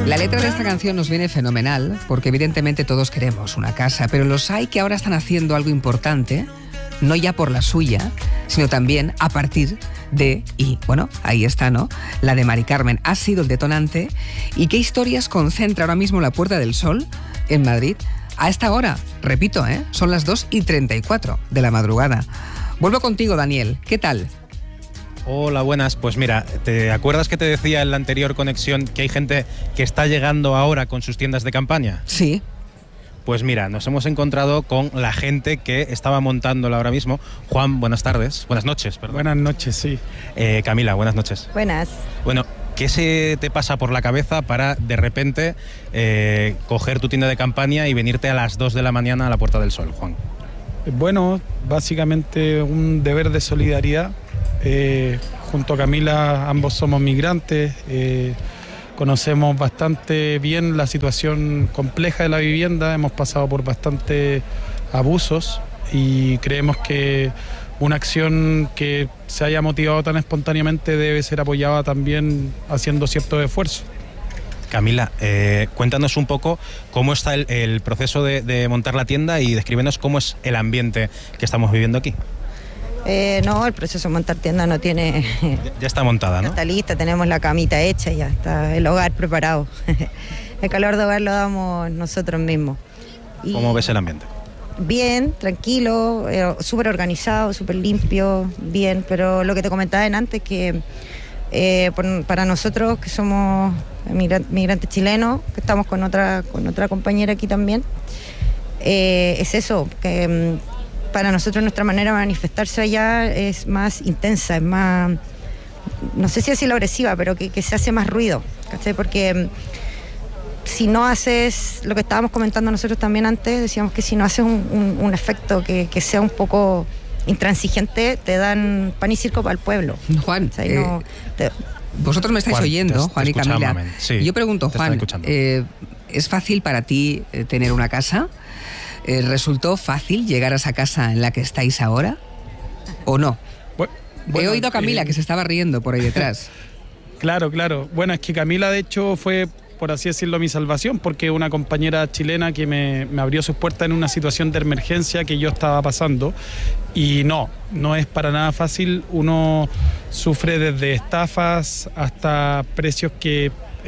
La letra de esta canción nos viene fenomenal porque evidentemente todos queremos una casa, pero los hay que ahora están haciendo algo importante, no ya por la suya, sino también a partir de, y bueno, ahí está, ¿no? La de Mari Carmen ha sido el detonante. ¿Y qué historias concentra ahora mismo la Puerta del Sol en Madrid? A esta hora, repito, son las 2:34 de la madrugada. Vuelvo contigo, Daniel. ¿Qué tal? Hola, buenas. Pues mira, ¿te acuerdas que te decía en la anterior conexión que hay gente que está llegando ahora con sus tiendas de campaña? Sí. Pues mira, nos hemos encontrado con la gente que estaba montándola ahora mismo. Juan, buenas tardes. Buenas noches, perdón. Buenas noches, sí. Camila, buenas noches. Buenas. Bueno, ¿qué se te pasa por la cabeza para de repente coger tu tienda de campaña y venirte a las 2 de la mañana a la Puerta del Sol, Juan? Bueno, básicamente un deber de solidaridad. Junto a Camila ambos somos migrantes, conocemos bastante bien la situación compleja de la vivienda, hemos pasado por bastantes abusos y creemos que una acción que se haya motivado tan espontáneamente debe ser apoyada también haciendo ciertos esfuerzos. Camila, cuéntanos un poco cómo está el proceso de montar la tienda y descríbenos cómo es el ambiente que estamos viviendo aquí. No, el proceso de montar tienda no tiene... Ya está montada, ¿no? Está lista, tenemos la camita hecha, ya está el hogar preparado. El calor de hogar lo damos nosotros mismos. ¿Cómo ves el ambiente? Bien, tranquilo, súper organizado, súper limpio, bien, pero lo que te comentaba antes, que para nosotros que somos migrantes chilenos, que estamos con otra compañera aquí también, es eso, que... Para nosotros nuestra manera de manifestarse allá es más intensa, es más, no sé si decirlo agresiva, pero que se hace más ruido, ¿cachai? Porque si no haces lo que estábamos comentando nosotros también antes, decíamos que si no haces un efecto que sea un poco intransigente, te dan pan y circo para el pueblo. Juan, vosotros me estáis oyendo, Juan y Camila. Sí, yo pregunto, Juan, ¿es fácil para ti tener una casa? ¿Resultó fácil llegar a esa casa en la que estáis ahora? ¿O no? Bueno, he oído a Camila que se estaba riendo por ahí detrás. Claro. Bueno, es que Camila de hecho fue, por así decirlo, mi salvación, porque una compañera chilena que me abrió sus puertas en una situación de emergencia que yo estaba pasando. Y no es para nada fácil. Uno sufre desde estafas hasta precios que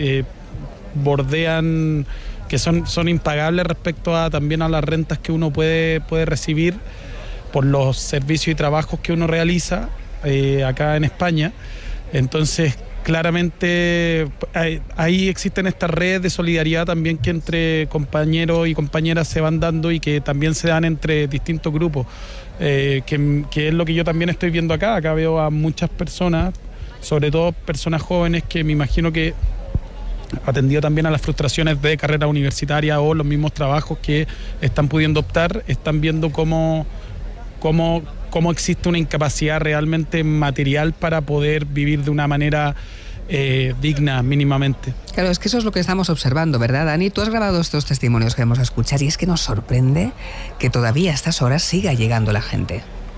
bordean... que son impagables respecto a también a las rentas que uno puede recibir por los servicios y trabajos que uno realiza acá en España. Entonces, claramente ahí existen estas redes de solidaridad también que entre compañeros y compañeras se van dando y que también se dan entre distintos grupos, que es lo que yo también estoy viendo acá. Acá veo a muchas personas, sobre todo personas jóvenes que me imagino que atendido también a las frustraciones de carrera universitaria o los mismos trabajos que están pudiendo optar, están viendo cómo existe una incapacidad realmente material para poder vivir de una manera digna mínimamente. Claro, es que eso es lo que estamos observando, ¿verdad, Dani? Tú has grabado estos testimonios que vamos a escuchar y es que nos sorprende que todavía a estas horas siga llegando la gente.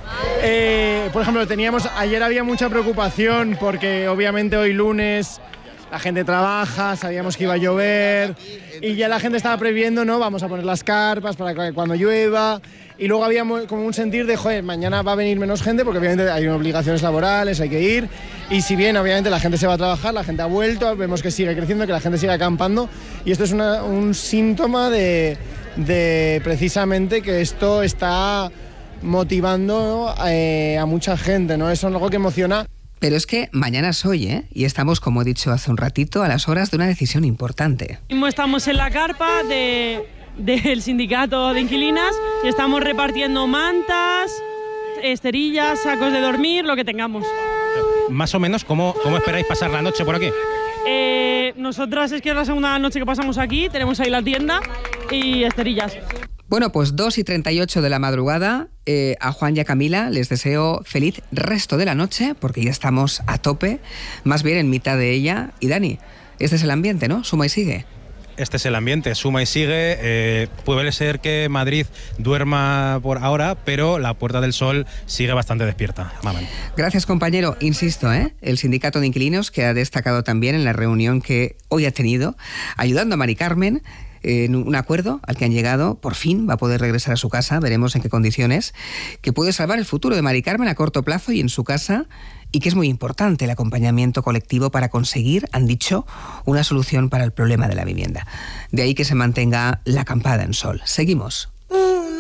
Por ejemplo, ayer había mucha preocupación porque obviamente hoy lunes la gente trabaja, sabíamos que iba a llover y ya la gente estaba previendo, ¿no? Vamos a poner las carpas para que cuando llueva, y luego había como un sentir de, joder, mañana va a venir menos gente porque obviamente hay obligaciones laborales, hay que ir, y si bien obviamente la gente se va a trabajar, la gente ha vuelto, vemos que sigue creciendo, que la gente sigue acampando, y esto es un síntoma de precisamente que esto está motivando a mucha gente, ¿no? Eso es algo que emociona. Pero es que mañana es hoy, y estamos, como he dicho hace un ratito, a las horas de una decisión importante. Estamos en la carpa del sindicato de inquilinas y estamos repartiendo mantas, esterillas, sacos de dormir, lo que tengamos. Más o menos, ¿cómo esperáis pasar la noche por aquí? Nosotras es que es la segunda noche que pasamos aquí, tenemos ahí la tienda y esterillas. Bueno, pues 2:38 de la madrugada, a Juan y a Camila les deseo feliz resto de la noche, porque ya estamos a tope, más bien en mitad de ella. Y Dani, este es el ambiente, ¿no? Suma y sigue. este es el ambiente, suma y sigue. Puede ser que Madrid duerma por ahora, pero la Puerta del Sol sigue bastante despierta. Mamen. Gracias, compañero. Insisto, el sindicato de inquilinos, que ha destacado también en la reunión que hoy ha tenido, ayudando a Mari Carmen en un acuerdo al que han llegado. Por fin va a poder regresar a su casa, veremos en qué condiciones, que puede salvar el futuro de Mari Carmen a corto plazo y en su casa, y que es muy importante el acompañamiento colectivo para conseguir, han dicho, una solución para el problema de la vivienda. De ahí que se mantenga la acampada en Sol. Seguimos.